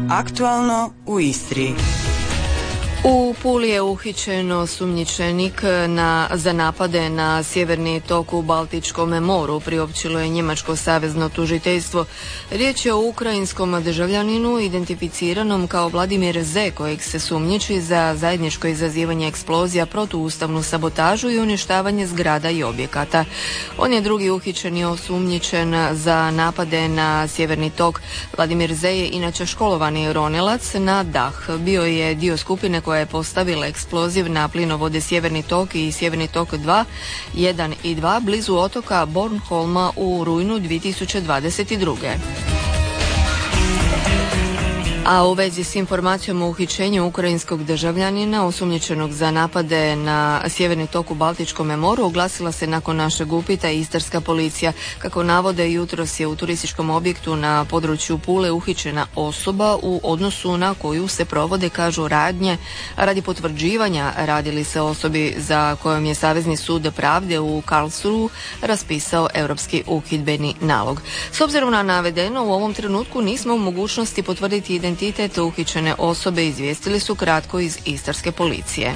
Aktualno u Istri. U Puli je uhićen osumnjičenik za napade na sjeverni tok u Baltičkom moru, priopćilo je njemačko savezno tužiteljstvo. Riječ je o ukrajinskom državljaninu identificiranom kao Vladimir Z, kojeg se sumnjiči za zajedničko izazivanje eksplozija, protuustavnu sabotažu i uništavanje zgrada i objekata. On je drugi uhićen i osumnjičen za napade na sjeverni tok. Vladimir Z je inače školovani ronilac na dah. Bio je dio skupine koja je postavila eksploziv na plinovode Sjeverni tok i Sjeverni tok 2, 1 i 2 blizu otoka Bornholma u rujnu 2022. A u vezi s informacijom o uhićenju ukrajinskog državljanina osumnjičenog za napade na sjeverni tok u Baltičkom moru oglasila se nakon našeg upita istarska policija. Kako navode, jutros je u turističkom objektu na području Pule uhićena osoba u odnosu na koju se provode, kažu, radnje radi potvrđivanja radi li se osobi za kojom je Savezni sud pravde u Karlsruhu raspisao europski uhidbeni nalog. S obzirom na navedeno, u ovom trenutku nismo u mogućnosti potvrditi identitet uhićene osobe, izvijestili su kratko iz istarske policije.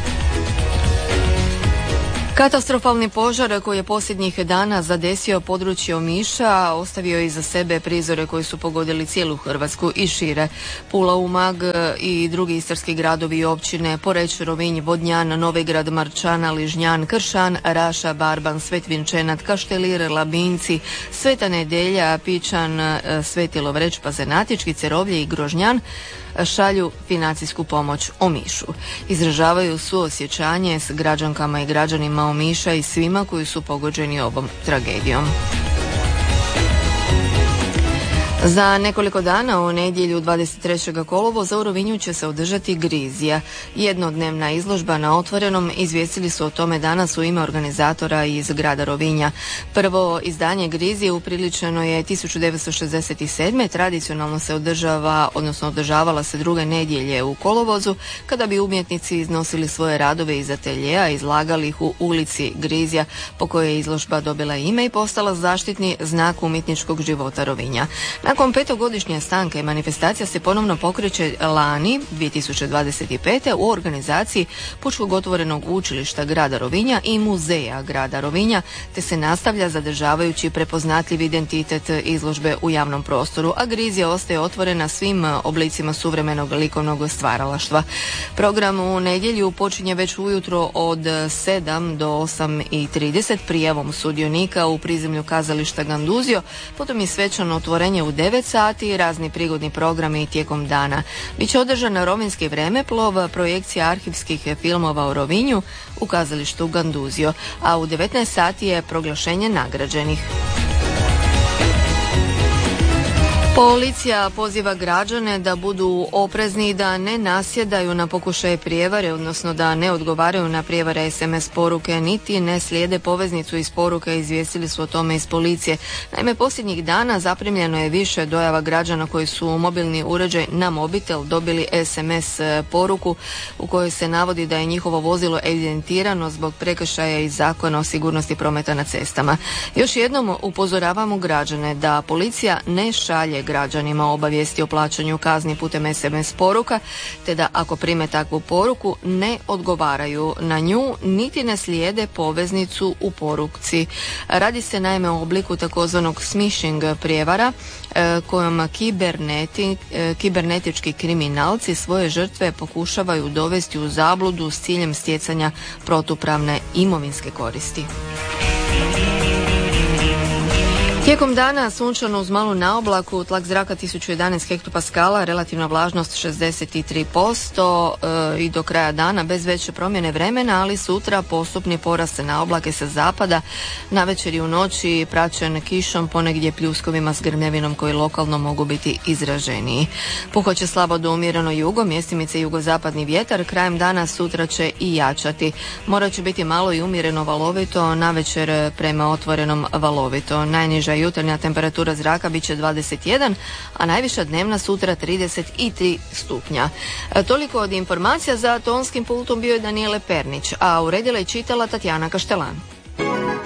Katastrofalni požar koji je posljednjih dana zadesio područje Omiša ostavio je iza sebe prizore koji su pogodili cijelu Hrvatsku i šire. Pula, Umag i drugi istarski gradovi i općine, Poreč, Rovinj, Vodnjan, Novigrad, Marčana, Ližnjan, Kršan, Raša, Barban, Svet Vinčenat, Kaštelir, Labinci, Sveta Nedelja, Pičan, Sveti Lovreć, Pazenatički, Cerovlje i Grožnjan šalju financijsku pomoć Omišu. Izražavaju suosjećanje s građankama i građanima Omiša i svima koji su pogođeni ovom tragedijom. Za nekoliko dana u nedjelju 23. kolovoza u Rovinju će se održati Grizija, jednodnevna izložba na otvorenom. Izvijestili su o tome danas u ime organizatora iz grada Rovinja. Prvo izdanje Grizije upriličeno je 1967. Tradicionalno se održavala se druge nedjelje u kolovozu, kada bi umjetnici iznosili svoje radove iz ateljeja, izlagali ih u ulici Grizija, po kojoj je izložba dobila ime i postala zaštitni znak umjetničkog života Rovinja. Nakon 5-godišnje stanke manifestacija se ponovno pokreće lani 2025. u organizaciji Pučkog otvorenog učilišta grada Rovinja i muzeja grada Rovinja, te se nastavlja zadržavajući prepoznatljiv identitet izložbe u javnom prostoru, a Grizija ostaje otvorena svim oblicima suvremenog likovnog stvaralaštva. Program u nedjelju počinje već ujutro od 7 do 8:30 prijavom sudionika u prizemlju kazališta Ganduzio, potom je svečano otvorenje u 9 sati i razni prigodni programi tijekom dana. Biće održan rovinski vremeplov, projekcija arhivskih filmova u Rovinju u kazalištu Ganduzio, a u 19 sati je proglašenje nagrađenih. Policija poziva građane da budu oprezni i da ne nasjedaju na pokušaje prijevare, odnosno da ne odgovaraju na prijevare SMS poruke, niti ne slijede poveznicu iz poruke, izvijestili su o tome iz policije. Naime, posljednjih dana zaprimljeno je više dojava građana koji su u mobilni uređaj na mobitel dobili SMS poruku u kojoj se navodi da je njihovo vozilo evidentirano zbog prekršaja iz Zakona o sigurnosti prometa na cestama. Još jednom upozoravamo građane da policija ne šalje građanima obavijesti o plaćanju kazni putem SMS poruka, te da ako prime takvu poruku ne odgovaraju na nju, niti ne slijede poveznicu u poruci. Radi se naime o obliku takozvanog smishing prijevara kojom kibernetički kriminalci svoje žrtve pokušavaju dovesti u zabludu s ciljem stjecanja protupravne imovinske koristi. Tijekom dana sunčano uz malu naoblaku, tlak zraka 1011 hektopaskala, relativna vlažnost 63% i do kraja dana bez veće promjene vremena, ali sutra postupni porast naoblake sa zapada, navečer i u noći praćen kišom, ponegdje pljuskovima s grmljavinom koji lokalno mogu biti izraženiji. Puhat će slabo do umjereno jugo, mjestimice jugozapadni vjetar, krajem dana sutra će i jačati. Mora će biti malo i umjereno valovito, navečer prema otvorenom valovito. Najniža jutarnja temperatura zraka bit će 21, a najviša dnevna sutra 33 stupnja. Toliko od informacija. Za tonskim pultom bio je Daniele Pernić, a uredila i čitala Tatjana Kaštelan.